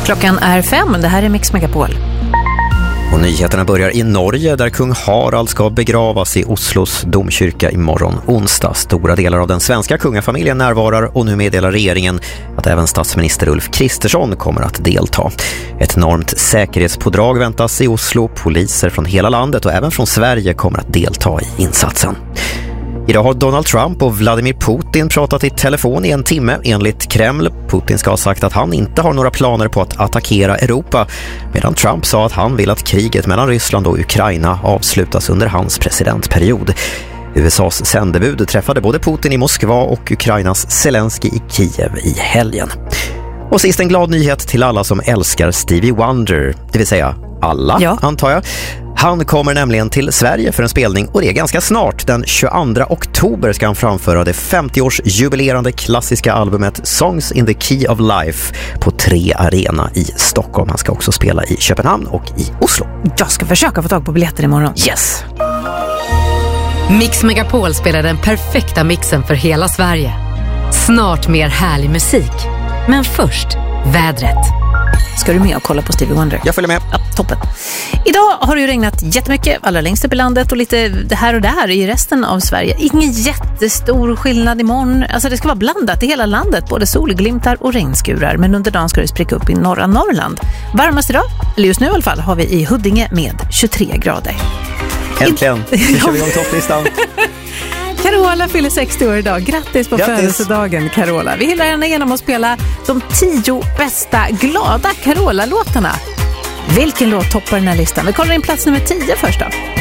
Klockan är 5, det här är Mix Megapol. Och nyheterna börjar i Norge där kung Harald ska begravas i Oslos domkyrka imorgon onsdag. Stora delar av den svenska kungafamiljen närvarar och nu meddelar regeringen att även statsminister Ulf Kristersson kommer att delta. Ett enormt säkerhetspådrag väntas i Oslo. Poliser från hela landet och även från Sverige kommer att delta i insatsen. Idag har Donald Trump och Vladimir Putin pratat i telefon i en timme enligt Kreml. Putin ska ha sagt att han inte har några planer på att attackera Europa, medan Trump sa att han vill att kriget mellan Ryssland och Ukraina avslutas under hans presidentperiod. USAs sändebud träffade både Putin i Moskva och Ukrainas Zelensky i Kiev i helgen. Och sist en glad nyhet till alla som älskar Stevie Wonder, det vill säga alla, antar jag. Han kommer nämligen till Sverige för en spelning och det är ganska snart. Den 22 oktober ska han framföra det 50-års-jubilerande klassiska albumet Songs in the Key of Life på 3 Arena i Stockholm. Han ska också spela i Köpenhamn och i Oslo. Jag ska försöka få tag på biljetter imorgon. Yes! Mix Megapol spelar den perfekta mixen för hela Sverige. Snart mer härlig musik. Men först, vädret. Ska du med och kolla på Stevie Wonder? Jag följer med. Ja, toppen. Idag har det ju regnat jättemycket, allra längst upp i landet och lite det här och där i resten av Sverige. Ingen jättestor skillnad imorgon. Alltså det ska vara blandat i hela landet, både solglimtar och regnskurar. Men under dagen ska det spricka upp i norra Norrland. Varmast idag, eller just nu i alla fall, har vi i Huddinge med 23 grader. Äntligen, nu kör vi igång topplistan. Carola fyller 60 år idag. Grattis på födelsedagen, Carola. Vi hyllar henne genom att spela de 10 bästa glada Carola-låtarna. Vilken låt toppar den här listan? Vi kollar in plats nummer 10 först då.